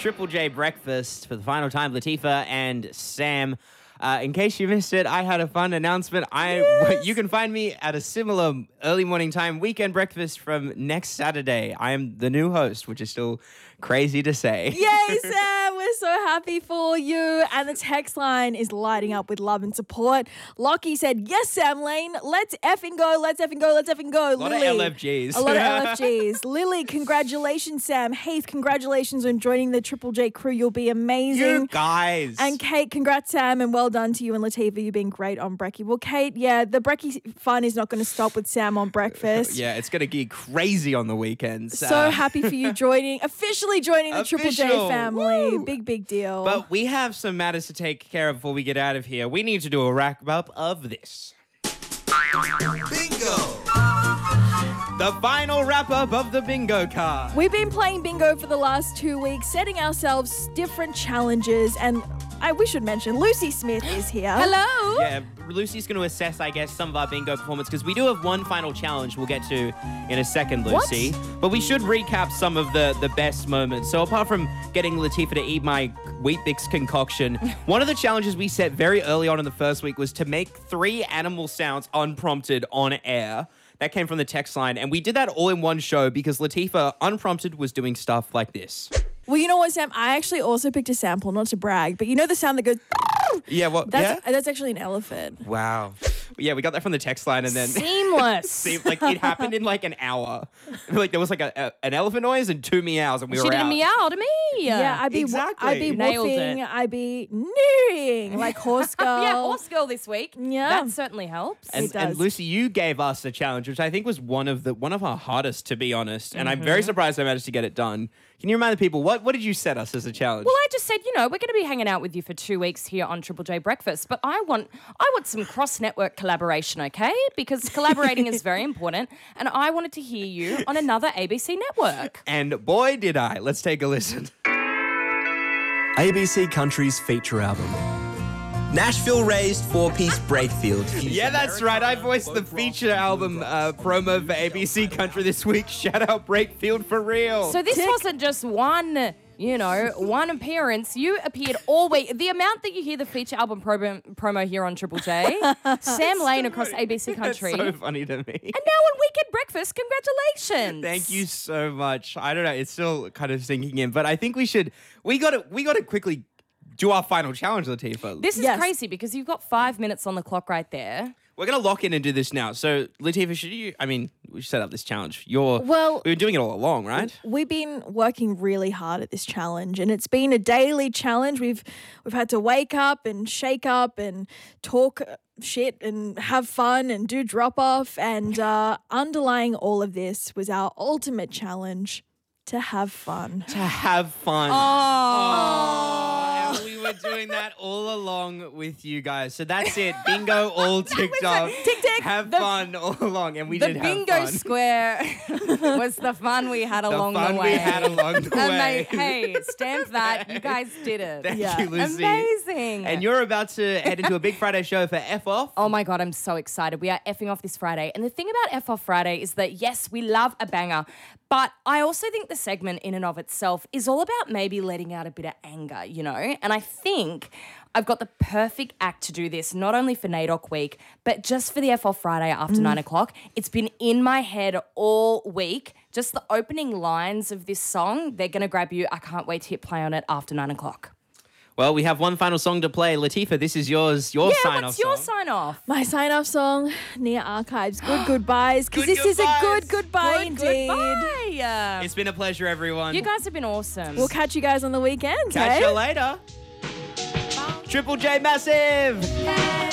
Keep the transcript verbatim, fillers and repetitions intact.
Triple J Breakfast for the final time. Latifah and Sam. Uh, in case you missed it, I had a fun announcement. I Yes. You can find me at a similar early morning time weekend breakfast from next Saturday. I am the new host, which is still crazy to say. Yay, Sam. We're so happy for you. And the text line is lighting up with love and support. Lockie said, yes, Sam Lane. Let's effing go. Let's effing go. Let's effing go. A lot Lily. of L F Gs. A lot of L F Gs. Lily, congratulations, Sam. Heath, congratulations on joining the Triple J crew. You'll be amazing. You guys. And Kate, congrats, Sam, and well done to you and Latifah. You've been great on Brekkie. Well, Kate, yeah, the Brekkie fun is not going to stop with Sam on breakfast. Yeah, it's going to get crazy on the weekends. So Uh, happy for you joining, officially joining the Triple J Official. family. Woo. Big, big deal. But we have some matters to take care of before we get out of here. We need to do a wrap up of this. Bingo! The final wrap up of the bingo card. We've been playing bingo for the last two weeks, setting ourselves different challenges, and I, we should mention Lucy Smith is here. Hello. Yeah, Lucy's going to assess, I guess, some of our bingo performance because we do have one final challenge we'll get to in a second, Lucy. But we should recap some of the, the best moments. So apart from getting Latifah to eat my Wheat Bix concoction, one of the challenges we set very early on in the first week was to make three animal sounds unprompted on air. That came from the text line. And we did that all in one show because Latifah, unprompted, was doing stuff like this. Well, you know what, Sam? I actually also picked a sample, not to brag, but you know the sound that goes... Yeah, well, That's, yeah? that's actually an elephant. Wow. Yeah, we got that from the text line and then... Seamless. seemed like it happened in like an hour. Like there was like a, a an elephant noise and two meows and we she were did out. a meow to me. Yeah, I'd be, Exactly. I'd be Nailed woofing, it. I'd be nooing, like horse girl. Yeah, horse girl this week. Yeah. That certainly helps. And, It and does. Lucy, you gave us a challenge, which I think was one of the one of our hardest, to be honest. And I'm very surprised I managed to get it done. Can you remind the people what what did you set us as a challenge? Well, I just said, you know, we're going to be hanging out with you for two weeks here on Triple J Breakfast, but I want I want some cross-network collaboration, okay? Because collaborating is very important, and I wanted to hear you on another A B C network. And boy, did I. Let's take a listen. A B C Country's feature album. Nashville raised four-piece Brakefield. Yeah, that's right. I voiced the feature album uh, promo for A B C Country this week. Shout out Brakefield for real. So this Tick. wasn't just one, you know, one appearance. You appeared all week. The amount that you hear the feature album promo, promo here on Triple J, Sam Lane across A B C That's Country. so funny to me. And now on Weekend Breakfast, congratulations. Thank you so much. I don't know, it's still kind of sinking in, but I think we should we got to we got to quickly do our final challenge, Latifah. This is Yes. crazy because you've got five minutes on the clock right there. We're going to lock in and do this now. So, Latifah, should you I mean, we should set up this challenge. You're Well- we've been doing it all along, right? We've been working really hard at this challenge, and it's been a daily challenge. We've we've had to wake up and shake up and talk shit and have fun and do drop off. And uh, underlying all of this was our ultimate challenge: to have fun. To have fun. Oh, and we were doing that all along with you guys. So that's it. Bingo all ticked off. Tick, tick. Have fun all along, and we The did bingo have fun. square was the fun we had The along fun the way. we had along the and way. they, hey, stamp that. You guys did it. Thank Yeah. you, Lucy. Amazing. And you're about to head into a Big Friday show for F Off. Oh my God, I'm so excited. We are effing off this Friday. And the thing about F Off Friday is that, yes, we love a banger, but I also think the segment in and of itself is all about maybe letting out a bit of anger, you know? And I think I've got the perfect act to do this, not only for NAIDOC week, but just for the F Off Friday after nine o'clock. It's been in my head all week. Just the opening lines of this song, they're going to grab you. I can't wait to hit play on it after nine o'clock. Well, we have one final song to play. Latifah, this is yours. Your Yeah, sign-off what's your song. sign off? My sign-off song, Nia Archives, Good Goodbyes, because Good this is a goodbyes. good goodbye Good indeed. goodbye. It's been a pleasure, everyone. You guys have been awesome. We'll catch you guys on the weekend, Catch eh? you later. Triple J Massive. Hey.